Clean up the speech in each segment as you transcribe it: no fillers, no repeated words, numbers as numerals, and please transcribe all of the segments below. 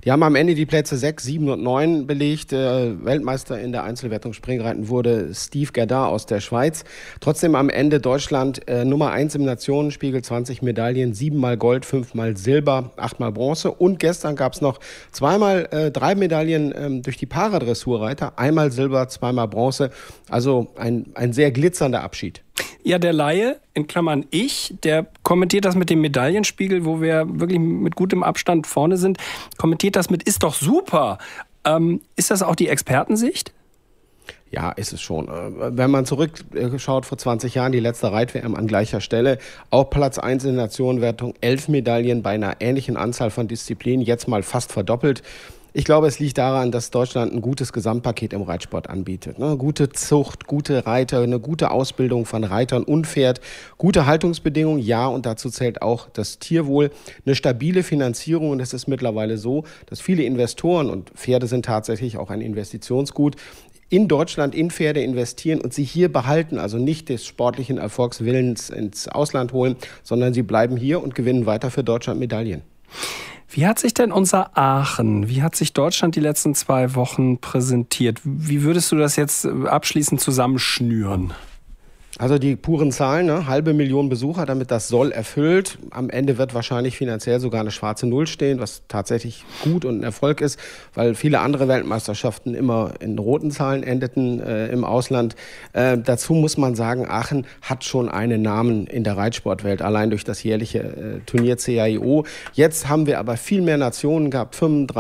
Die haben am Ende die Plätze 6, 7 und 9 belegt. Weltmeister in der Einzelwertung Springreiten wurde Steve Gerdard aus der Schweiz. Trotzdem am Ende Deutschland Nummer 1 im Nationenspiegel, 20 Medaillen, 7-mal Gold, 5-mal Silber, 8-mal Bronze. Und gestern gab es noch 3 Medaillen durch die Paradressurreiter, 1-mal Silber, 2-mal Bronze. Also ein sehr glitzernder Abschied. Ja, der Laie, in Klammern ich, der kommentiert das mit dem Medaillenspiegel, wo wir wirklich mit gutem Abstand vorne sind, kommentiert das mit, ist doch super. Ist das auch die Expertensicht? Ja, ist es schon. Wenn man zurückschaut, vor 20 Jahren, die letzte Reit-WM an gleicher Stelle, auch Platz 1 in der Nationenwertung, 11 Medaillen bei einer ähnlichen Anzahl von Disziplinen, jetzt mal fast verdoppelt. Ich glaube, es liegt daran, dass Deutschland ein gutes Gesamtpaket im Reitsport anbietet. Ne? Gute Zucht, gute Reiter, eine gute Ausbildung von Reitern und Pferd, gute Haltungsbedingungen, ja, und dazu zählt auch das Tierwohl, eine stabile Finanzierung. Und es ist mittlerweile so, dass viele Investoren, und Pferde sind tatsächlich auch ein Investitionsgut, in Deutschland in Pferde investieren und sie hier behalten, also nicht des sportlichen Erfolgswillens ins Ausland holen, sondern sie bleiben hier und gewinnen weiter für Deutschland Medaillen. Wie hat sich denn unser Aachen, wie hat sich Deutschland die letzten 2 Wochen präsentiert? Wie würdest du das jetzt abschließend zusammenschnüren? Also die puren Zahlen, 500.000 Besucher, damit das Soll erfüllt. Am Ende wird wahrscheinlich finanziell sogar eine schwarze Null stehen, was tatsächlich gut und ein Erfolg ist, weil viele andere Weltmeisterschaften immer in roten Zahlen endeten im Ausland. Dazu muss man sagen, Aachen hat schon einen Namen in der Reitsportwelt, allein durch das jährliche Turnier CAIO. Jetzt haben wir aber viel mehr Nationen gehabt,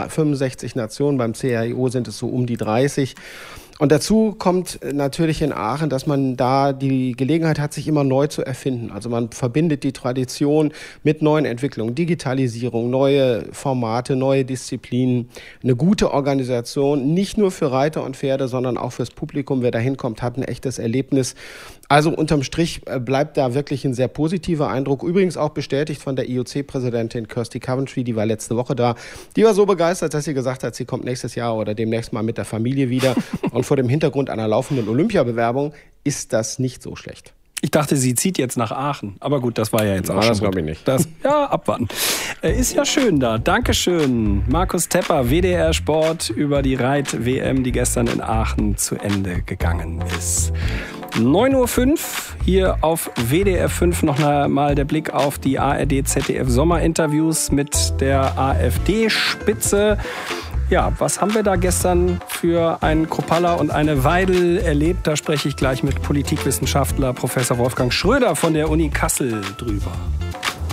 65 Nationen, beim CAIO sind es so um die 30. Und dazu kommt natürlich in Aachen, dass man da die Gelegenheit hat, sich immer neu zu erfinden. Also man verbindet die Tradition mit neuen Entwicklungen, Digitalisierung, neue Formate, neue Disziplinen, eine gute Organisation, nicht nur für Reiter und Pferde, sondern auch fürs Publikum. Wer da hinkommt, hat ein echtes Erlebnis. Also unterm Strich bleibt da wirklich ein sehr positiver Eindruck. Übrigens auch bestätigt von der IOC-Präsidentin Kirsty Coventry, die war letzte Woche da. Die war so begeistert, dass sie gesagt hat, sie kommt nächstes Jahr oder demnächst mal mit der Familie wieder. Und vor dem Hintergrund einer laufenden Olympiabewerbung ist das nicht so schlecht. Ich dachte, sie zieht jetzt nach Aachen. Aber gut, das war ja jetzt auch schon. Das glaube ich nicht. Abwarten. Ist ja schön da. Dankeschön. Markus Tepper, WDR Sport, über die Reit-WM, die gestern in Aachen zu Ende gegangen ist. 9:05 Uhr hier auf WDR 5 noch mal der Blick auf die ARD-ZDF-Sommerinterviews mit der AfD-Spitze. Ja, was haben wir da gestern für einen Kropalla und eine Weidel erlebt? Da spreche ich gleich mit Politikwissenschaftler Professor Wolfgang Schröder von der Uni Kassel drüber.